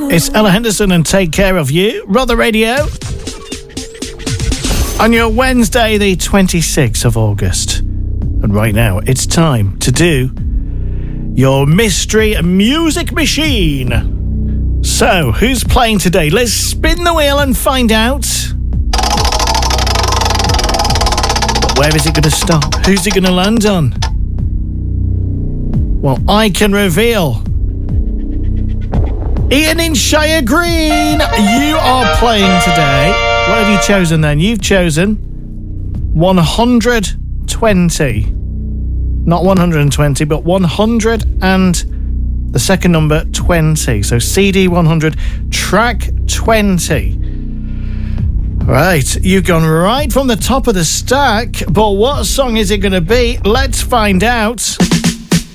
It's Ella Henderson and Take Care of You. Rother Radio. On your Wednesday, the 26th of August. And right now, it's time to do your Mystery Music Machine. So, who's playing today? Let's spin the wheel and find out. But where is it going to stop? Who's it going to land on? Well, I can reveal. Ian in Shire Green, you are playing today. What have you chosen then? You've chosen 120. Not 120, but 100 and the second number 20. So CD 100, track 20. Right, you've gone right from the top of the stack, but what song is it going to be? Let's find out.